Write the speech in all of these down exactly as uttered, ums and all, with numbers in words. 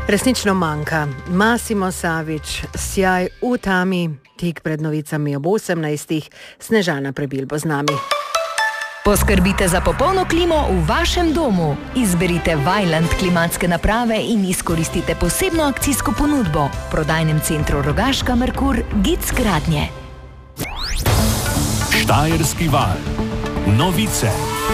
Resnično manjka. Massimo Savić, Sjaj v tami, tik pred novicami ob osemnajstih, Snežana Prebil bo z nami. Poskrbite za popolno klimo v vašem domu. Izberite Vaillant klimatske naprave in izkoristite posebno akcijsko ponudbo. V prodajnem centru Rogaška Merkur Gic gradnje. Štajerski val. Novice.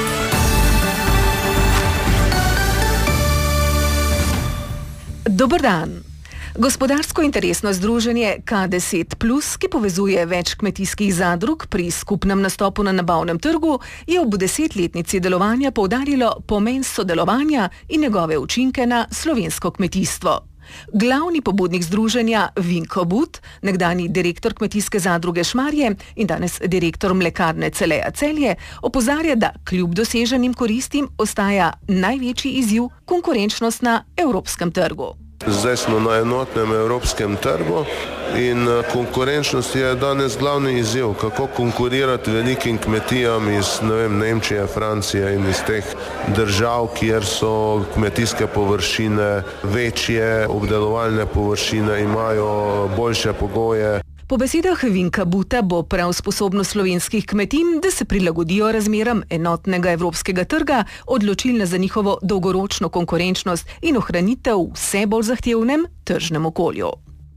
Dober dan. Gospodarsko interesno združenje K deset plus, ki povezuje več kmetijskih zadrug pri skupnem nastopu na nabavnem trgu, je ob desetletnici delovanja poudarilo pomen sodelovanja in njegove učinke na slovensko kmetijstvo. Glavni pobudnik združenja Vinko But, nekdani direktor kmetijske zadruge Šmarje in danes direktor mlekarne Celeja Celje, opozarja, da kljub doseženim koristim ostaja največji izziv konkurenčnost na evropskem trgu. Zdaj smo na enotnem evropskem trgu in konkurenčnost je danes glavni izziv, kako konkurirati velikim kmetijam iz ne vem, Nemčije, Francije in iz teh držav, kjer so kmetijske površine večje, obdelovalne površine imajo boljše pogoje. Po besedah Vinka Buta bo prav sposobnost slovenskih kmetij, da se prilagodijo razmeram enotnega evropskega trga, odločilna za njihovo dolgoročno konkurenčnost in ohranitev v vse bolj zahtevnem tržnem okolju.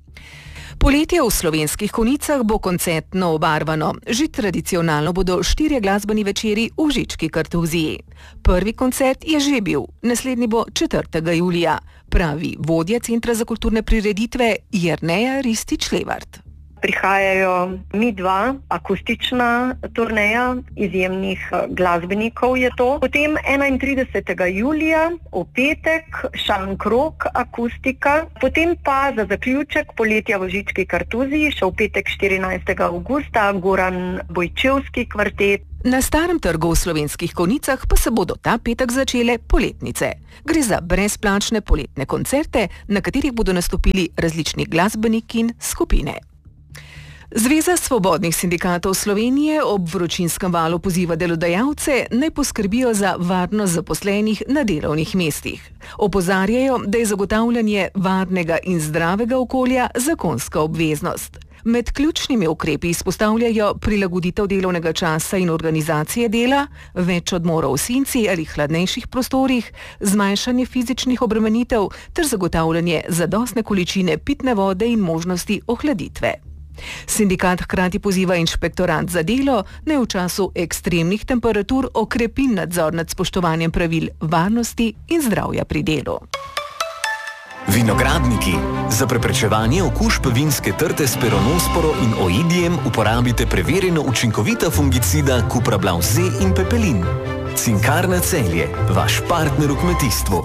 Poletje v Slovenskih Konjicah bo koncertno obarvano. Že tradicionalno bodo štirje glasbeni večeri v Žički kartuziji. Prvi koncert je že bil, naslednji bo četrtega julija, pravi vodja Centra za kulturne prireditve Jerneja Ristič-Levart. Prihajajo Mi dva, akustična turneja, izjemnih glasbenikov je to. Potem enaintridesetega julija, v petek, Šankrok, akustika. Potem pa za zaključek poletja v Žički kartuziji, še v petek štirinajstega avgusta, Goran Bojčevski kvartet. Na starem trgu v Slovenskih Konjicah pa se bodo ta petek začele poletnice. Gre za brezplačne poletne koncerte, na katerih bodo nastopili različni glasbeniki in skupine. Zveza svobodnih sindikatov Slovenije ob vročinskem valu poziva delodajalce, naj poskrbijo za varnost zaposlenih na delovnih mestih. Opozarjajo, da je zagotavljanje varnega in zdravega okolja zakonska obveznost. Med ključnimi ukrepi izpostavljajo prilagoditev delovnega časa in organizacije dela, več odmorov v senci ali hladnejših prostorih, zmanjšanje fizičnih obremenitev ter zagotavljanje zadostne količine pitne vode in možnosti ohladitve. Sindikat hkrati poziva inšpektorat za delo, naj v času ekstremnih temperatur okrepi nadzor nad spoštovanjem pravil varnosti in zdravja pri delu. Vinogradniki. Za preprečevanje okužb vinske trte s peronosporo in oidijem uporabite preverjeno učinkovita fungicida Cuprablav Z in Pepelin. Cinkarna Celje, vaš partner v kmetijstvu.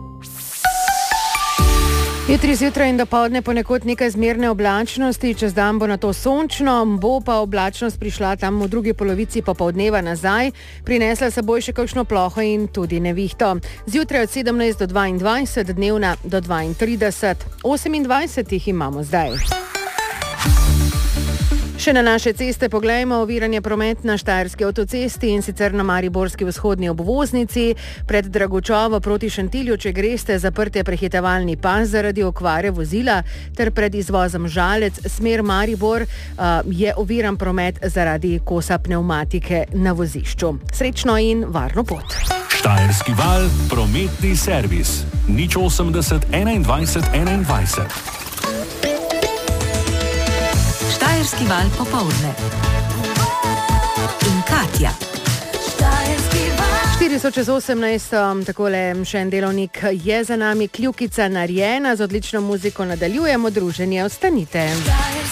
Jutri zjutraj in dopoldne ponekod nekaj zmerne oblačnosti, čez dan bo nato sončno, bo pa oblačnost prišla tam v drugi polovici popoldneva nazaj, prinesla seboj še kakšno ploho in tudi nevihto. Zjutraj od sedemnajst do dvaindvajset, dnevna do dvaintrideset, osemindvajset jih imamo zdaj. Še na naše ceste poglejmo oviranje promet na Štajerski avtocesti in sicer na mariborski vzhodni obvoznici. Pred Dragočovo proti Šentilju, če greste, zaprt je prehitevalni pas zaradi okvare vozila, ter pred izvozom Žalec smer Maribor uh, je oviran promet zaradi kosa pnevmatike na vozišču. Srečno in varno pot. Štajerski val, prometni servis. nič osemdeset enaindvajset enaindvajset. Štajerski val popoldne. In Katja. štiri so čez osemnajst, takole še en delovnik je za nami, kljukica narejena, z odlično muziko nadaljujemo druženje, ostanite.